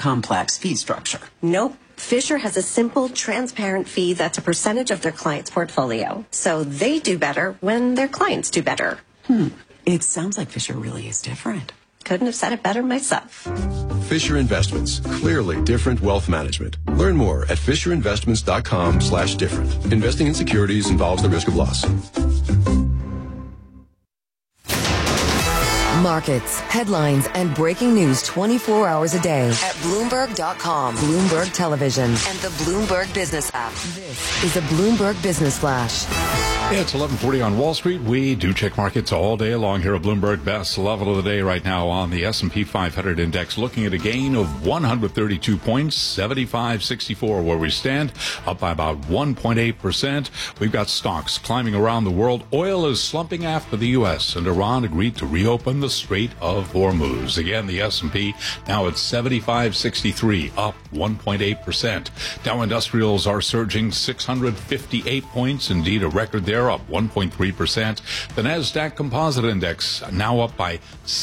complex fee structure. Nope. Fisher has a simple, transparent fee that's a percentage of their client's portfolio. So they do better when their clients do better. It sounds like Fisher really is different. Couldn't have said it better myself. Fisher Investments. Clearly different wealth management. Learn more at fisherinvestments.com/different. Investing in securities involves the risk of loss. Markets, headlines, and breaking news 24 hours a day at Bloomberg.com, Bloomberg Television, and the Bloomberg Business app. This is a Bloomberg Business Flash. Yeah, it's 11:40 on Wall Street. We do check markets all day long here at Bloomberg. Best level of the day right now on the S&P 500 index, looking at a gain of 132 points, 75.64 where we stand, up by about 1.8%. We've got stocks climbing around the world. Oil is slumping after the U.S. and Iran agreed to reopen the Strait of Hormuz. Again, the S&P now at 75.63, up 1.8%. Dow Industrials are surging 658 points, indeed a record there, up 1.3%. The NASDAQ Composite Index now up by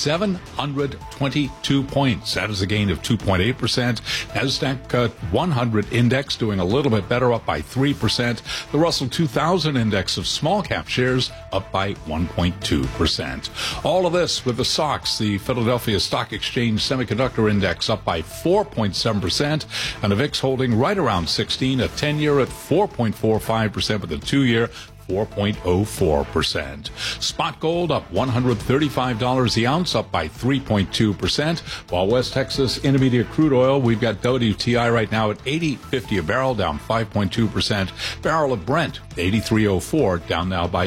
722 points. That is a gain of 2.8%. NASDAQ 100 Index doing a little bit better, up by 3%. The Russell 2000 Index of small cap shares up by 1.2%. All of this with the SOX, the Philadelphia Stock Exchange Semiconductor Index, up by 4.7%, and the VIX holding right around 16, a 10-year at 4.45%, with a 2-year 4.04%. Spot gold up $135 the ounce, up by 3.2%. While West Texas Intermediate crude oil, we've got WTI right now at $80.50 a barrel, down 5.2%. Barrel of Brent, $83.04, down now by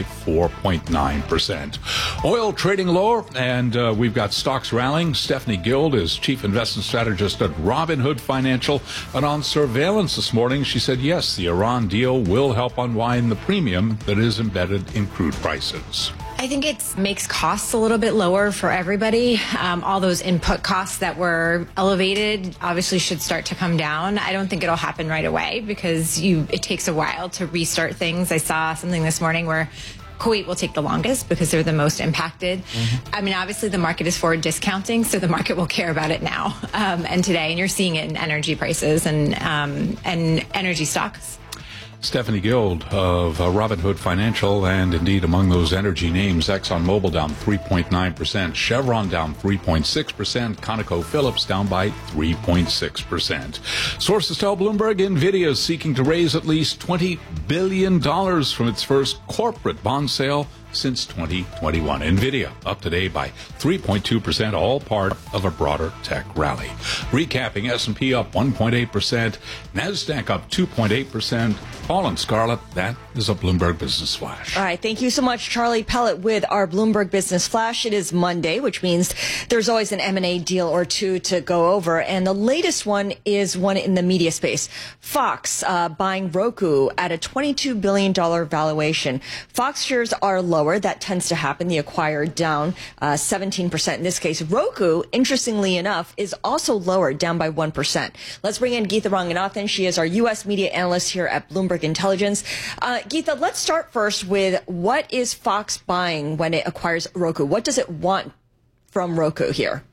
4.9%. Oil trading lower, and we've got stocks rallying. Stephanie Guild is Chief Investment Strategist at Robinhood Financial, and on surveillance this morning, she said, yes, the Iran deal will help unwind the premium that is embedded in crude prices. I think it makes costs a little bit lower for everybody. All those input costs that were elevated obviously should start to come down. I don't think it'll happen right away because it takes a while to restart things. I saw something this morning where Kuwait will take the longest because they're the most impacted. I mean, obviously the market is forward discounting, so the market will care about it now and today. And you're seeing it in energy prices and energy stocks. Stephanie Guild of Robinhood Financial, and indeed among those energy names, ExxonMobil down 3.9%, Chevron down 3.6%, ConocoPhillips down by 3.6%. Sources tell Bloomberg NVIDIA is seeking to raise at least $20 billion from its first corporate bond sale since 2021. NVIDIA up today by 3.2%, all part of a broader tech rally. Recapping, S&P up 1.8%, NASDAQ up 2.8%. Paul and Scarlett, that is a Bloomberg Business Flash. All right, thank you so much, Charlie Pellet, with our Bloomberg Business Flash. It is Monday, which means there's always an M&A deal or two to go over, and the latest one is one in the media space. Fox buying Roku at a $22 billion valuation. Fox shares are low. That tends to happen. The acquired down 17% in this case. Roku, interestingly enough, is also lower, down by 1%. Let's bring in Geetha Ranganathan. She is our U.S. media analyst here at Bloomberg Intelligence. Geetha, let's start first with what is Fox buying when it acquires Roku? What does it want from Roku here?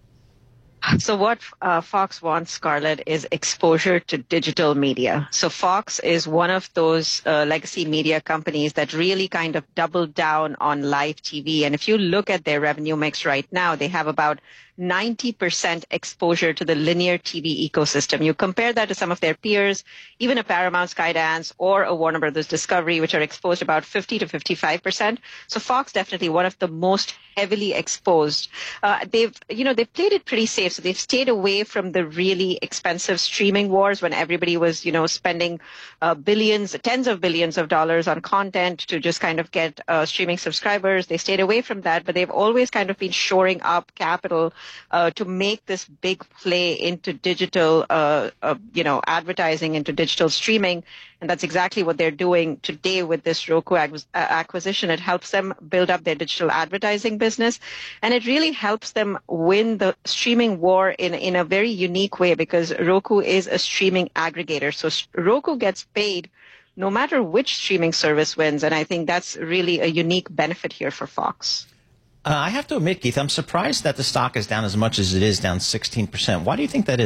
So what Fox wants, Scarlett, is exposure to digital media. So Fox is one of those legacy media companies that really kind of doubled down on live TV. And if you look at their revenue mix right now, they have about 90% exposure to the linear TV ecosystem. You compare that to some of their peers, even a Paramount Skydance or a Warner Brothers Discovery, which are exposed about 50 to 55%. So Fox definitely one of the most heavily exposed. They've played it pretty safe. So they've stayed away from the really expensive streaming wars when everybody was, spending billions, tens of billions of dollars on content to just kind of get streaming subscribers. They stayed away from that, but they've always kind of been shoring up capital to make this big play into digital, advertising, into digital streaming. And that's exactly what they're doing today with this Roku acquisition. It helps them build up their digital advertising business. And it really helps them win the streaming war in a very unique way because Roku is a streaming aggregator. So Roku gets paid no matter which streaming service wins. And I think that's really a unique benefit here for Fox. I have to admit, Keith, I'm surprised that the stock is down as much as it is, down 16%. Why do you think that is?